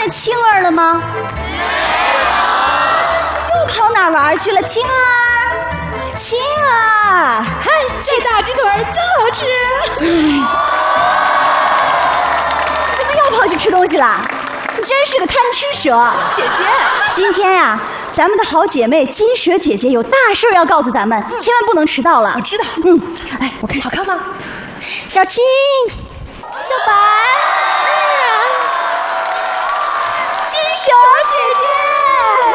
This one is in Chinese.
见青儿了吗？又跑哪玩去了？青儿，青儿， 嗨，这大鸡腿真好吃。 怎么又跑去吃东西了？你真是个贪吃蛇！ 姐姐， 今天呀，咱们的好姐妹金蛇姐姐有大事要告诉咱们，千万不能迟到了。 我知道。 哎，我看好看吗？ 小青、小白、金蛇姐姐。